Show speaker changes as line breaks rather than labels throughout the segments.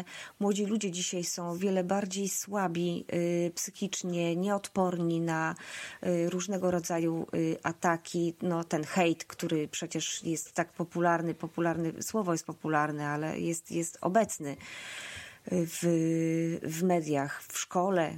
że młodzi ludzie dzisiaj są o wiele bardziej słabi psychicznie, nieodporni na różnego rodzaju ataki. No, ten hejt, który przecież jest tak popularny, słowo jest popularne, ale jest obecny w mediach, w szkole.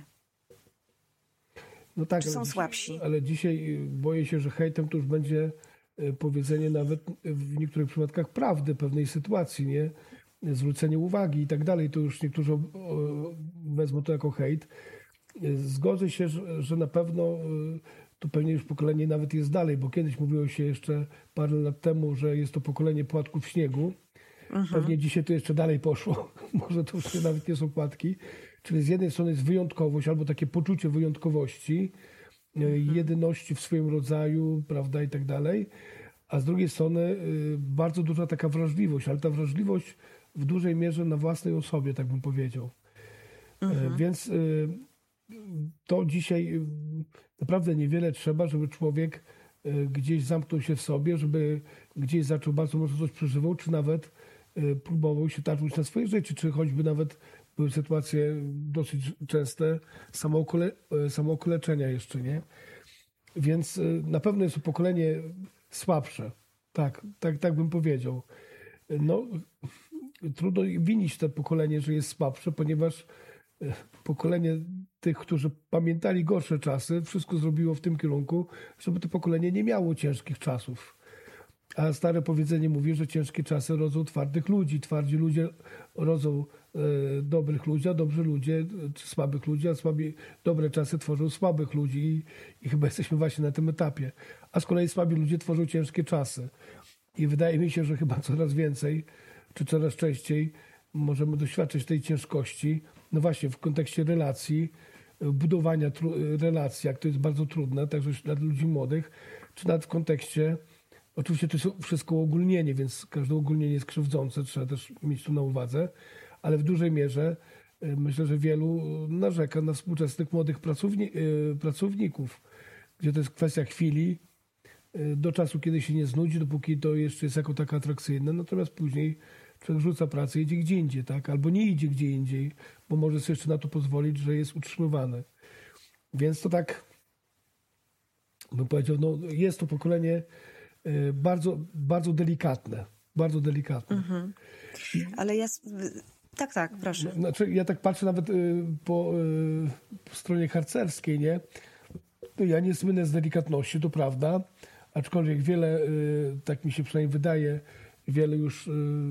No tak,
czy są słabsi?
Ale dzisiaj boję się, że hejtem to już będzie powiedzenie nawet w niektórych przypadkach prawdy pewnej sytuacji, nie? Zwrócenie uwagi i tak dalej. To już niektórzy wezmą to jako hejt. Zgodzę się, że na pewno to pewnie już pokolenie nawet jest dalej, bo kiedyś mówiło się jeszcze parę lat temu, że jest to pokolenie płatków śniegu. Pewnie dzisiaj to jeszcze dalej poszło. Może to już nawet nie są płatki. Czyli z jednej strony jest wyjątkowość albo takie poczucie wyjątkowości, jedyności w swoim rodzaju, prawda, i tak dalej. A z drugiej strony bardzo duża taka wrażliwość, ale ta wrażliwość w dużej mierze na własnej osobie, tak bym powiedział. Więc to dzisiaj naprawdę niewiele trzeba, żeby człowiek gdzieś zamknął się w sobie, żeby gdzieś zaczął bardzo mocno coś przeżywał, czy nawet próbował się tarczyć na swoje życie, czy choćby nawet były sytuacje dosyć częste samookaleczenia jeszcze, nie? Więc na pewno jest to pokolenie słabsze. Tak bym powiedział. No, trudno winić to pokolenie, że jest słabsze, ponieważ pokolenie tych, którzy pamiętali gorsze czasy, wszystko zrobiło w tym kierunku, żeby to pokolenie nie miało ciężkich czasów. A stare powiedzenie mówi, że ciężkie czasy rodzą twardych ludzi. Twardzi ludzie rodzą dobrych ludzi, a dobrzy ludzie czy słabych ludzi, a dobre czasy tworzą słabych ludzi i chyba jesteśmy właśnie na tym etapie. A z kolei słabi ludzie tworzą ciężkie czasy. I wydaje mi się, że chyba coraz więcej, czy coraz częściej możemy doświadczyć tej ciężkości, no właśnie w kontekście relacji, budowania relacji, jak to jest bardzo trudne, także dla ludzi młodych, czy nawet w kontekście, oczywiście to jest wszystko uogólnienie, więc każde uogólnienie jest krzywdzące, trzeba też mieć to na uwadze, ale w dużej mierze myślę, że wielu narzeka na współczesnych młodych pracowników, gdzie to jest kwestia chwili, do czasu, kiedy się nie znudzi, dopóki to jeszcze jest jako tak atrakcyjne, natomiast później człowiek rzuca pracę i idzie gdzie indziej, tak? Albo nie idzie gdzie indziej, bo może sobie jeszcze na to pozwolić, że jest utrzymywany. Więc to tak, bym powiedział, no jest to pokolenie bardzo, bardzo delikatne. Bardzo delikatne.
Ale ja... Tak, proszę.
Znaczy, ja tak patrzę nawet po stronie harcerskiej, nie? To ja nie słynę z delikatności, to prawda, aczkolwiek wiele, tak mi się przynajmniej wydaje, wiele już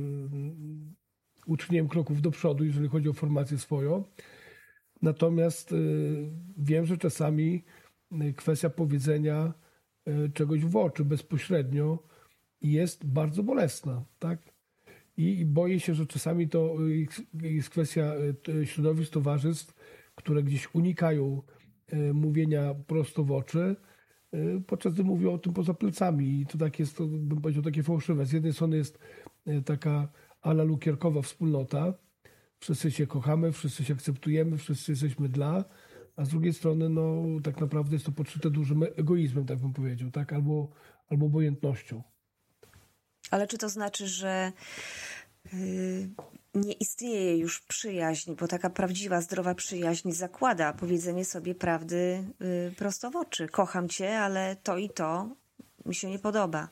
uczyniłem kroków do przodu, jeżeli chodzi o formację swoją. Natomiast wiem, że czasami kwestia powiedzenia czegoś w oczy bezpośrednio jest bardzo bolesna, tak? I boję się, że czasami to jest kwestia środowisk, towarzystw, które gdzieś unikają mówienia prosto w oczy, podczas gdy mówią o tym poza plecami. I to tak jest, to bym powiedział, takie fałszywe. Z jednej strony jest taka ala lukierkowa wspólnota. Wszyscy się kochamy, wszyscy się akceptujemy, wszyscy jesteśmy dla, a z drugiej strony no, tak naprawdę jest to podszyte dużym egoizmem, tak bym powiedział, tak? Albo obojętnością.
Ale czy to znaczy, że nie istnieje już przyjaźń, bo taka prawdziwa, zdrowa przyjaźń zakłada powiedzenie sobie prawdy prosto w oczy. Kocham cię, ale to i to mi się nie podoba.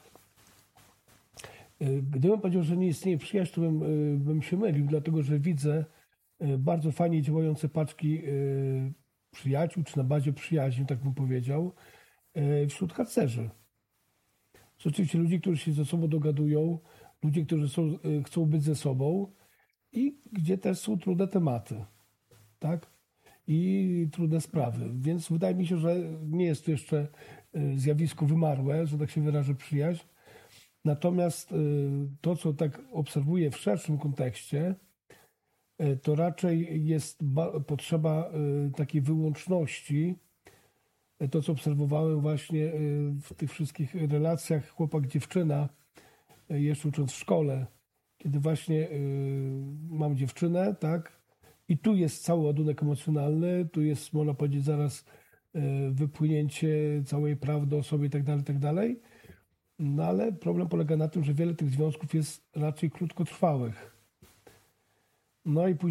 Gdybym powiedział, że nie istnieje przyjaźń, to bym się mylił, dlatego że widzę bardzo fajnie działające paczki przyjaciół, czy na bazie przyjaźni, tak bym powiedział, wśród harcerzy. Rzeczywiście ludzi, którzy się ze sobą dogadują, ludzie, którzy chcą być ze sobą i gdzie też są trudne tematy, tak? I trudne sprawy. Więc wydaje mi się, że nie jest to jeszcze zjawisko wymarłe, że tak się wyrażę, przyjaźń. Natomiast to, co tak obserwuję w szerszym kontekście, to raczej jest potrzeba takiej wyłączności. To, co obserwowałem właśnie w tych wszystkich relacjach chłopak-dziewczyna, jeszcze ucząc w szkole, kiedy właśnie mam dziewczynę, tak, i tu jest cały ładunek emocjonalny, tu jest, można powiedzieć, zaraz wypłynięcie całej prawdy o sobie i tak dalej. No ale problem polega na tym, że wiele tych związków jest raczej krótkotrwałych. No i